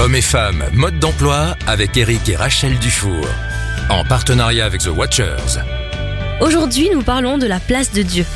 Hommes et femmes, mode d'emploi avec Eric et Rachel Dufour. En partenariat avec The Watchers. Aujourd'hui, nous parlons de la place de Dieu.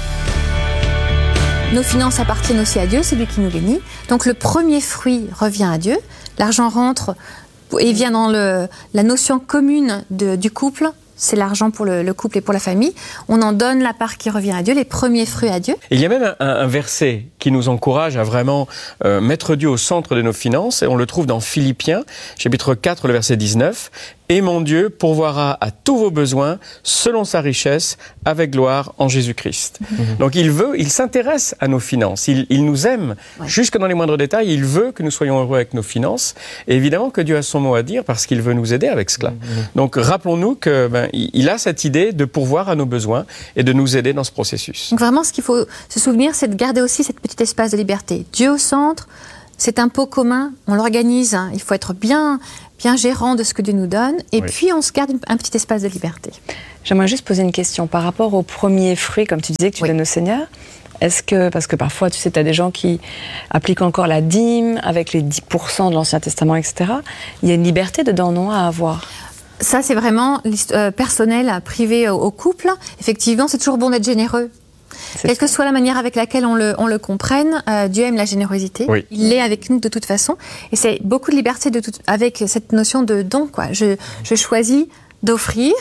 Nos finances appartiennent aussi à Dieu, c'est lui qui nous bénit. Donc le premier fruit revient à Dieu. L'argent rentre et vient dans la notion commune du couple. C'est l'argent pour le couple et pour la famille. On en donne la part qui revient à Dieu, les premiers fruits à Dieu. Il y a même un verset qui nous encourage à vraiment mettre Dieu au centre de nos finances. Et on le trouve dans Philippiens, chapitre 4, le verset 19. « Et mon Dieu pourvoira à tous vos besoins selon sa richesse avec gloire en Jésus-Christ. » Donc il s'intéresse à nos finances. Il nous aime jusque dans les moindres détails. Il veut que nous soyons heureux avec nos finances. Et évidemment que Dieu a son mot à dire parce qu'il veut nous aider avec cela. Donc rappelons-nous que il a cette idée de pourvoir à nos besoins et de nous aider dans ce processus. Donc vraiment, ce qu'il faut se souvenir, c'est de garder aussi cet petit espace de liberté. Dieu au centre, c'est un pot commun, on l'organise. Il faut être bien gérant de ce que Dieu nous donne. Et puis, on se garde un petit espace de liberté. J'aimerais juste poser une question par rapport aux premiers fruits, comme tu disais, que tu donnes au Seigneur. Est-ce que, parce que parfois, tu sais, tu as des gens qui appliquent encore la dîme avec les 10% de l'Ancien Testament, etc. Il y a une liberté dedans, non, à avoir? Ça, c'est vraiment personnel, privé au couple. Effectivement, c'est toujours bon d'être généreux. Quelle que soit la manière avec laquelle on le comprenne, Dieu aime la générosité. Oui. Il l'est avec nous de toute façon. Et c'est beaucoup de liberté avec cette notion de don, quoi. Je choisis d'offrir.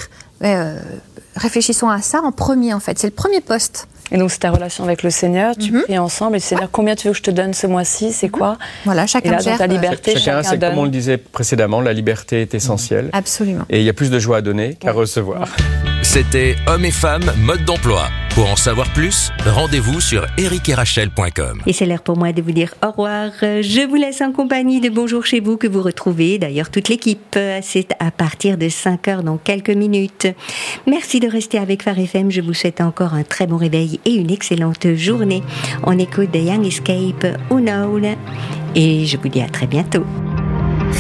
Réfléchissons à ça en premier, en fait. C'est le premier poste. Et donc, c'est ta relation avec le Seigneur. Tu pries ensemble. Et le Seigneur, combien tu veux que je te donne ce mois-ci? C'est quoi? Voilà, chacun gère. Ta liberté, chacun c'est comme on le disait précédemment, la liberté est essentielle. Absolument. Et il y a plus de joie à donner qu'à recevoir. C'était Hommes et femmes, mode d'emploi. Pour en savoir plus, rendez-vous sur ericerachel.com. Et c'est l'heure pour moi de vous dire au revoir. Je vous laisse en compagnie de Bonjour chez vous que vous retrouvez, d'ailleurs toute l'équipe. C'est à partir de 5h dans quelques minutes. Merci de rester avec Phare FM. Je vous souhaite encore un très bon réveil et une excellente journée. On écoute The Young Escape, Unknown. Et je vous dis à très bientôt.